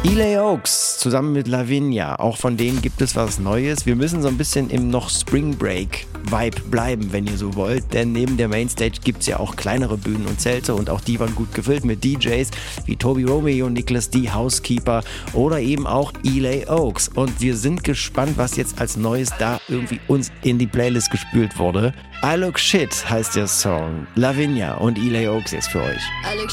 Eli Oaks zusammen mit Lavinia, auch von denen gibt es was Neues. Wir müssen so ein bisschen im noch Spring Break Vibe bleiben, wenn ihr so wollt, denn neben der Mainstage gibt es ja auch kleinere Bühnen und Zelte und auch die waren gut gefüllt mit DJs wie Toby Romeo, Nicholas D. Housekeeper oder eben auch Eli Oaks. Und wir sind gespannt, was jetzt als Neues da irgendwie uns in die Playlist gespült wurde. I Look Shit heißt der Song. Lavinia und Eli Oaks jetzt für euch. I look